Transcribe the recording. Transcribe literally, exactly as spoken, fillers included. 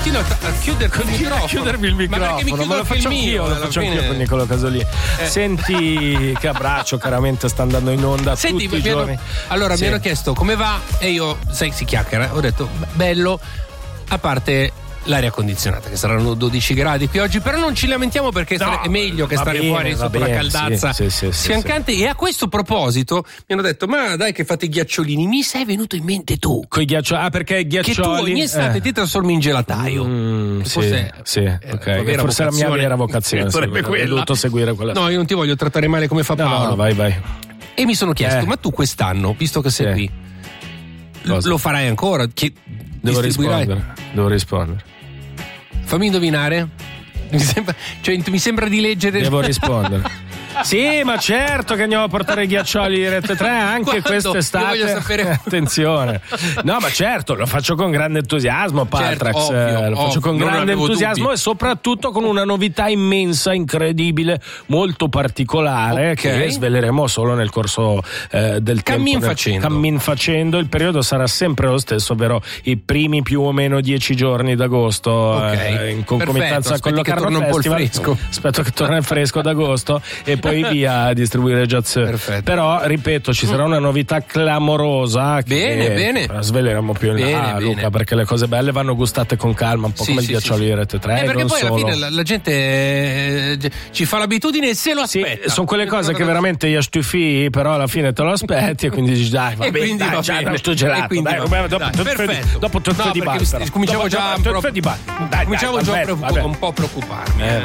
continuo a, a chiuderti il microfono. A chiudermi il microfono, ma perché mi ma lo faccio anch'io, lo faccio anch'io con Nicola Casolì. Eh. Senti che abbraccio, caramente sta andando in onda Senti, tutti i hanno, giorni. allora sì. mi hanno chiesto come va e io, sai, si chiacchiera. Ho detto bello, a parte l'aria condizionata che saranno dodici gradi qui oggi, però non ci lamentiamo perché no, è meglio che stare bene, fuori sotto bene, la caldazza sì, sì, sì, sfiancante. sì. E a questo proposito mi hanno detto ma dai che fate i ghiacciolini, mi sei venuto in mente tu coi ghiaccioli, ah perché i ghiaccioli che tu ogni estate eh. ti trasformi in gelataio. mm, forse sì, sì, okay. la forse la mia vera vocazione sarebbe quella. Ho dovuto seguire quella. No, io non ti voglio trattare male come fa no, Paolo. no, vai vai. E mi sono chiesto eh. ma tu quest'anno, visto che sei sì. qui, Cosa? lo farai ancora? Che devo rispondere devo rispondere fammi indovinare. Mi sembra, cioè, mi sembra di leggere. Devo rispondere. Sì, ma certo che andiamo a portare i ghiaccioli di Rete tre anche quest'estate. Io voglio sapere. Attenzione. No, ma certo, lo faccio con grande entusiasmo, Paltrax. Certo, ovvio, lo faccio ovvio, con grande entusiasmo dubbi. E soprattutto con una novità immensa, incredibile, molto particolare, okay. che sveleremo solo nel corso eh, del cammin tempo. Facendo. Cammin facendo. Il periodo sarà sempre lo stesso, ovvero i primi più o meno dieci giorni d'agosto, okay. eh, in concomitanza con lo Carno Festival. Fresco. Aspetto che torni il fresco d'agosto e poi via a distribuire Jazz. Perfetto. Però ripeto, ci sarà una novità clamorosa che bene, bene. la sveleremo più in là, bene, Luca, bene. perché le cose belle vanno gustate con calma, un po' sì, come sì, il ghiacciolo sì, di Rete tre. Eh, perché non poi solo. alla fine la, la gente eh, ci fa l'abitudine e se lo aspetta. Sì, sono quelle cose che veramente gli stufi, però alla fine te lo aspetti e quindi dici dai, va e bene, quindi dai, va già, bene. sto gelato, dai, va vabbè, dopo dai, tutto perfetto. dopo tutto no, di perché basta. cominciavo Dopo, già dopo, pro- di basta. Dai, cominciavo dai, già vabbè, preoccup- vabbè. un po' a preoccuparmi. Eh.